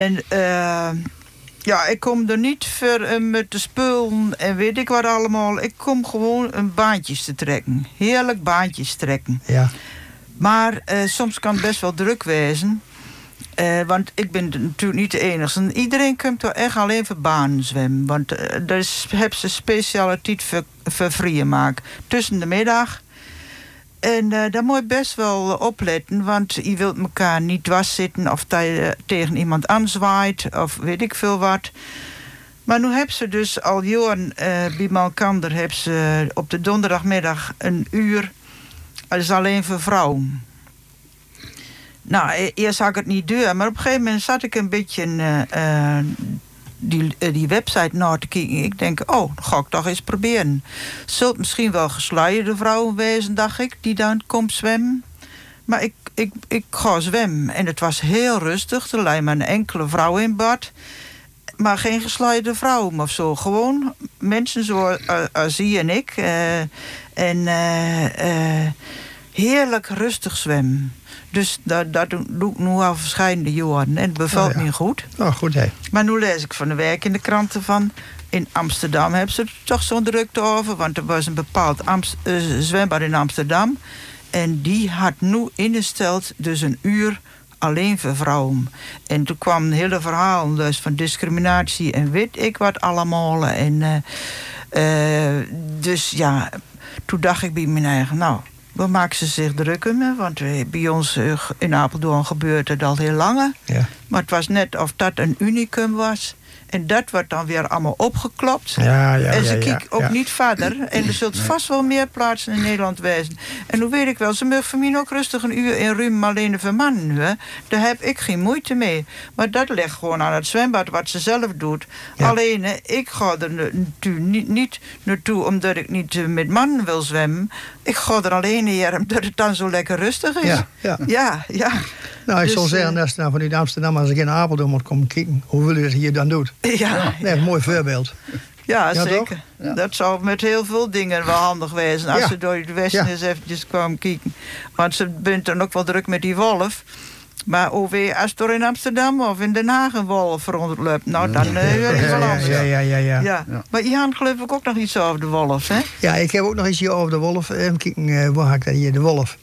En ja, ik kom er niet voor met de spullen en weet ik wat allemaal. Ik kom gewoon een baantjes te trekken. Heerlijk baantjes trekken. Ja. Maar soms kan het best wel druk wezen. Want ik ben natuurlijk niet de enige. Iedereen komt er echt alleen voor banen zwemmen. Want daar hebben ze speciale tijd voor vrije maken. Tussen de middag. En daar moet je best wel opletten. Want je wilt elkaar niet dwars zitten. Of dat je tegen iemand aanzwaait. Of weet ik veel wat. Maar nu hebben ze dus al jaren bij Malkander... hebben ze op de donderdagmiddag een uur. Dat is alleen voor vrouwen. Nou, eerst had ik het niet duur. Maar op een gegeven moment zat ik een beetje die website naar te kijken. Ik denk, dan ga ik toch eens proberen. Zult misschien wel gesluierde vrouwen wezen, dacht ik, die dan komt zwemmen. Maar ik ga zwemmen. En het was heel rustig. Er lag maar een enkele vrouw in bad. Maar geen gesluierde vrouwen of zo. Gewoon mensen zoals zie en ik. Heerlijk rustig zwemmen. Dus dat doe ik nu al verschillende jaren. En het bevalt me goed. Oh, goed, hè. Maar nu lees ik van de week in de kranten van... in Amsterdam hebben ze er toch zo'n drukte over. Want er was een bepaald zwembad in Amsterdam. En die had nu ingesteld dus een uur alleen voor vrouwen. En toen kwam een hele verhaal dus van discriminatie... en weet ik wat allemaal. En dus ja, toen dacht ik bij mijn eigen... nou, waar maken ze zich druk om? Want bij ons in Apeldoorn gebeurt het al heel lang. Ja. Maar het was net of dat een unicum was. En dat wordt dan weer allemaal opgeklopt. En ze kijken ook niet verder. En er zult vast wel meer plaatsen in Nederland wezen. En hoe weet ik wel, ze mogen voor mij ook rustig een uur in Ruim alleen voor mannen. Hè? Daar heb ik geen moeite mee. Maar dat ligt gewoon aan het zwembad wat ze zelf doet. Ja. Alleen, ik ga er natuurlijk niet naartoe omdat ik niet met mannen wil zwemmen. Ik ga er alleen hier omdat het dan zo lekker rustig is. Ja. Nou, ik zal zeggen, dat nou vanuit Amsterdam, als ik in Apeldoorn moet komen kijken, hoe wil je het hier dan doen? Ja. Nee, een mooi voorbeeld. Ja, zeker. Ja. Dat zou met heel veel dingen wel handig wezen. Als ze door de Westen eens eventjes kwamen kijken. Want ze bent dan ook wel druk met die wolf. Maar als er in Amsterdam of in Den Haag een wolf rondloopt... nou, dan wil ik wel anders. Ja. Maar Jan, geloof ik ook nog iets over de wolf, hè? Ja, ik heb ook nog iets hier over de wolf. Kijken, waar ga ik dat hier, de wolf?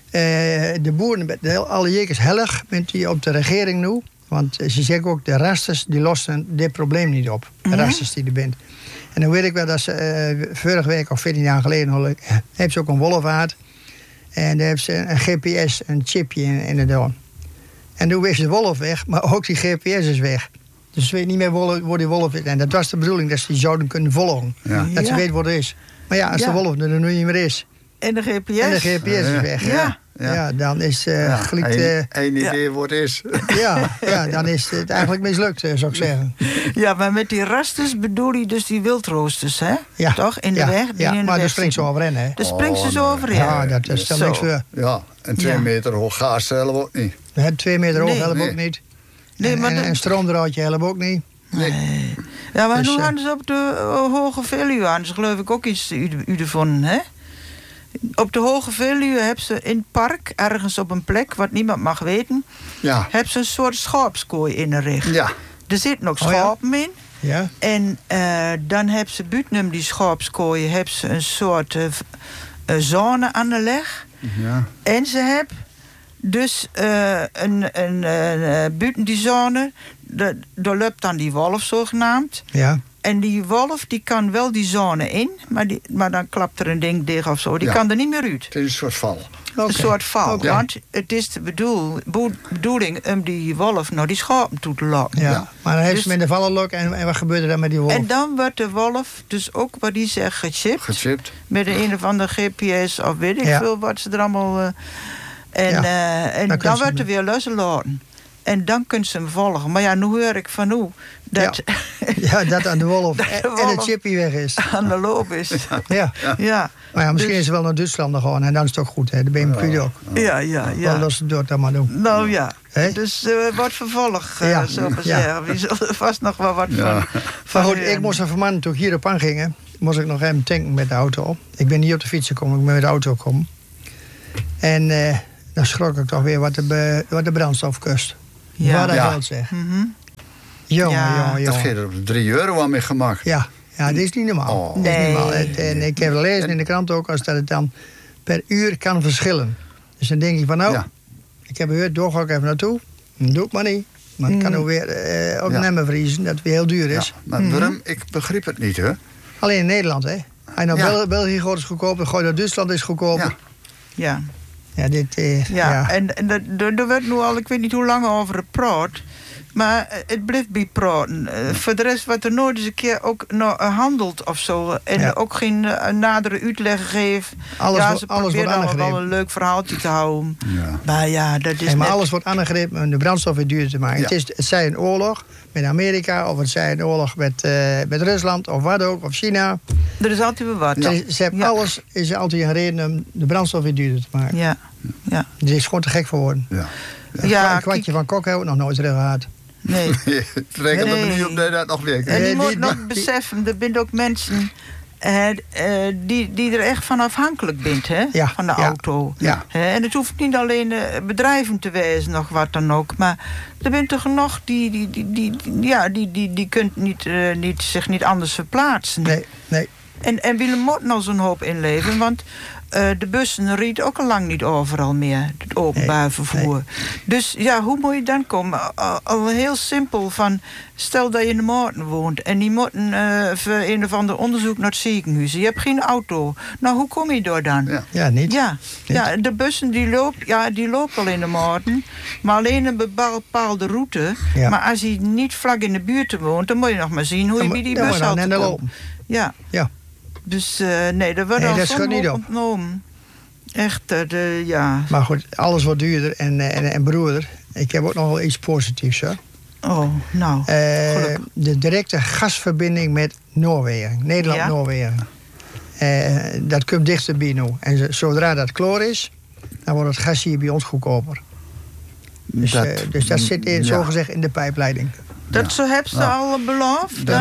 De boeren, alle jekers hellig, bent die op de regering nu. Want ze zeggen ook, de rasters die lossen dit probleem niet op. De rasters die er bent. En dan weet ik wel dat ze vorige week of 14 jaar geleden... hebben ze ook een wolf gehad. En daar hebben ze een GPS, een chipje in de doorn. En toen was de wolf weg, maar ook die GPS is weg. Dus ze weten niet meer waar die wolf is. En dat was de bedoeling, dat ze die zouden kunnen volgen. Ja. Dat ze weten wat het is. Maar ja, als de wolf er nu niet meer is... En de GPS is weg. Ja, dan is één idee wat is. Dan is het eigenlijk mislukt, zou ik zeggen. Ja, maar met die rasters bedoel je dus die wildroosters, hè? Ja. Toch? In de weg? Ja, maar daar springt ze overheen, hè? Daar springt ze zo overheen. Ja, dat is dan niks voor. Ja, en 2 meter hoog gaas helpen ook niet. 2 meter hoog helpen ook niet. En een stroomdraadje helpen ook niet. Nee. Ja, maar nu hadden ze op de Hoge Veluwe aan. Dus geloof ik ook iets u ervan, hè? Op de Hoge Veluwe hebben ze in het park, ergens op een plek, wat niemand mag weten, hebben ze een soort schaapskooi ingericht. Ja. Er zitten ook schapen in. Ja. En dan hebben ze buiten die schaapskooien hebben ze een soort zone aan de leg. Ja. En ze hebben dus buiten die zone, daar loopt dan die wolf zogenaamd. Ja. En die wolf die kan wel die zone in, maar dan klapt er een ding dicht of zo. Die kan er niet meer uit. Het is een soort val. Een soort val. Want het is de bedoeling om die wolf naar die schapen toe te lokken. Ja. Maar dan heeft ze met de vallenlok en wat gebeurt er dan met die wolf? En dan wordt de wolf dus ook, wat die zegt, gechipt. Met een of andere GPS of weet ik veel wat ze er allemaal... En dan wordt er weer losgelaten. En dan kunt ze hem volgen. Maar ja, nu hoor ik van hoe dat... dat aan de wolf en het chipje weg is. Aan de loop is. Ja. Maar ja, misschien is ze wel naar Duitsland gaan en dan is het toch goed, hè? De BMQ ook. Ja. Wel dat ze het dan maar doen. Nou ja. Dus wat vervolg, zullen we zeggen. We zullen vast nog wel wat van... Maar goed, ik moest er vanmorgen, toen ik hierop aanging, moest ik nog even tanken met de auto. Ik ben niet op de fiets gekomen, ik ben met de auto gekomen. En dan schrok ik toch weer wat de brandstof kost. Ja. Wat dat geld zeg. Jongen. Dat geeft er op €3 aan mee gemaakt. Ja, dat is niet normaal. Oh. Dat is niet normaal. En ik heb gelezen in de krant ook als dat het dan per uur kan verschillen. Dus dan denk ik van ik heb gehoord, door ga ik even naartoe. Dat doe ik maar niet. Maar het kan ook weer opnemen vriezen, dat het weer heel duur is. Ja, maar waarom? Ik begrijp het niet, hè? Alleen in Nederland, hè. Hij naar België gaat is goedkoper, gooi naar Duitsland is goedkoper. Ja. Ja, dit... En er werd nu al, ik weet niet hoe lang over gepraat. Maar het blijft bij praten. Voor de rest wordt er nooit eens een keer ook handeld of zo. En ook geen nadere uitleg geeft. Ze proberen allemaal wel een leuk verhaaltje te houden. Ja. Maar dat is maar alles wordt aangegrepen om de brandstof weer duurder te maken. Ja. Het zij een oorlog met Amerika, of het zij een oorlog met Rusland, of wat ook, of China. Er is altijd weer wat. Ze hebben alles, is altijd een reden om de brandstof weer duurder te maken. Ja. Er is gewoon te gek voor worden. Een kwartje van kok hebben we nog nooit terug gehad. Nee. Reken er niet op dat nog weer. En je moet nog beseffen, er zijn ook mensen die er echt van afhankelijk bent, hè? Van de auto. Ja. En het hoeft niet alleen bedrijven te wezen, nog wat dan ook. Maar er zijn er genoeg die kunt zich niet anders verplaatsen. Nee. En willen moeten al zo'n hoop inleveren, want de bussen rijden ook al lang niet overal meer, het openbaar vervoer. Nee. Dus hoe moet je dan komen? Al heel simpel van, stel dat je in de Maarten woont en die moeten voor een of ander onderzoek naar het ziekenhuis. Je hebt geen auto. Nou, hoe kom je door dan? Ja, niet. Ja, de bussen die lopen al in de Maarten, maar alleen een bepaalde route. Ja. Maar als je niet vlak in de buurt woont, dan moet je nog maar zien hoe je bij die bus altijd komt. Ja. Dus daar wordt al zo'n ontnomen. Echt, Maar goed, alles wordt duurder en broeder. Ik heb ook nog wel iets positiefs, hoor. Oh, nou, de directe gasverbinding met Noorwegen. Nederland-Noorwegen. Dat komt dichterbij nu. En zodra dat klaar is, dan wordt het gas hier bij ons goedkoper. Dus dat zit zogezegd in de pijpleiding. Dat zo hebben ze al beloofd? Dan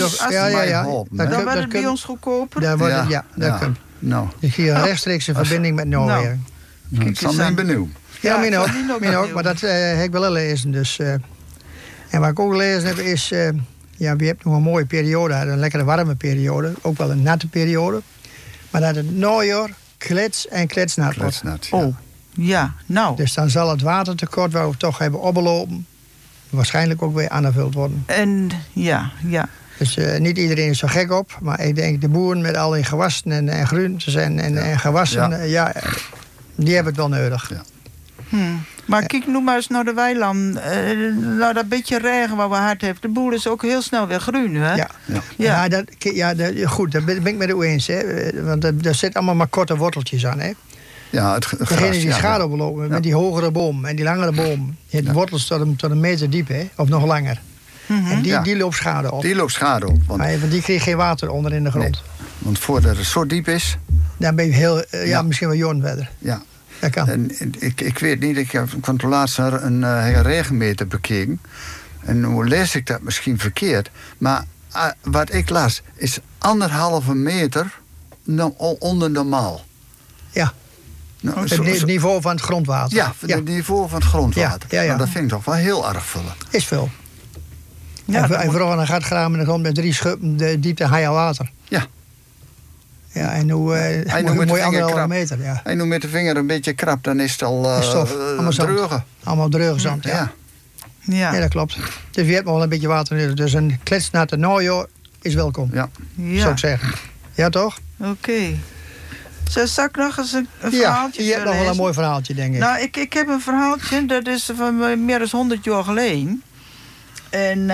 wordt het bij ons goedkoper? Dat komt. Dus hier een rechtstreekse verbinding met Noorwegen. Ik ben benieuwd. Ja, min ook. Maar dat heb ik wel gelezen. Dus, en wat ik ook gelezen heb is... we hebben nog een mooie periode. Een lekkere warme periode. Ook wel een natte periode. Maar dat het najaar kletsnat wordt. Oh, ja, nou. Dus dan zal het watertekort waar we toch hebben opgelopen... waarschijnlijk ook weer aangevuld worden. En Dus niet iedereen is zo gek op. Maar ik denk de boeren met al die gewassen en groentes en gewassen... die hebben het wel nodig. Ja. Maar kijk nu maar eens naar de weiland. Nou, dat beetje regen wat we hard hebben. De boel is ook heel snel weer groen, hè? Goed, daar ben ik met u eens. Hè? Want er zitten allemaal maar korte worteltjes aan, hè? Ja, het gras. Degene die schade oplopen met die hogere boom en die langere boom. Die heeft wortels tot een meter diep, hè? Of nog langer. En die loopt schade op. Die loopt schade op. Want die kreeg geen water onder in de grond. Nee, want voordat het zo diep is... Dan ben je heel, misschien wel jong verder. Ja. Dat kan. En ik weet niet, ik heb laatst een regenmeter bekeken. En hoe lees ik dat misschien verkeerd. Maar wat ik las, is 1,5 meter onder normaal. Ja. Nou, het niveau van het grondwater. Ja, het niveau van het grondwater. Ja. Dat vind ik toch wel heel erg veel. Is veel. Ja, en vooral een gat graven in de grond met 3 schuppen de diepte haal water. Ja. Ja, en hoe mooi 1,5 meter. Ja. En nu met de vinger een beetje krap, dan is het al dreugen. Allemaal dreugenzand, ja, dat klopt. Dus je hebt nog wel een beetje water nodig. Dus een kletsnatte najaar is welkom. Ja. Zou ik zeggen. Ja, toch? Oké. Zal ik nog eens een verhaaltje je hebt nog wel een mooi verhaaltje, denk ik. Nou, ik heb een verhaaltje, dat is van meer dan 100 jaar geleden. En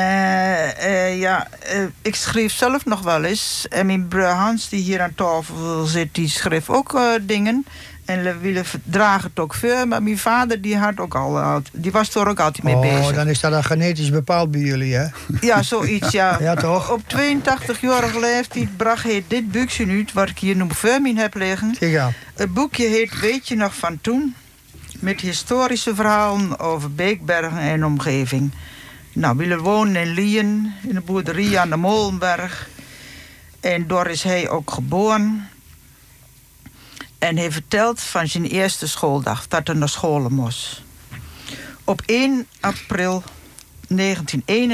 ik schreef zelf nog wel eens. En mijn broer Hans, die hier aan tafel zit, die schreef ook dingen. En we willen dragen het ook voor. Maar mijn vader, die was er ook altijd mee bezig. Oh, dan is dat genetisch bepaald bij jullie, hè? Ja, zoiets, ja. Ja, toch? Op 82-jarige leeftijd bracht hij dit boekje uit, wat ik hier nu voor me heb liggen. Ja. Het boekje heet Weet je nog van toen? Met historische verhalen over Beekbergen en omgeving. Nou, we wonen in Lien, in de boerderij aan de Molenberg. En daar is hij ook geboren. En hij vertelt van zijn eerste schooldag, dat hij naar school moest. Op 1 april 1991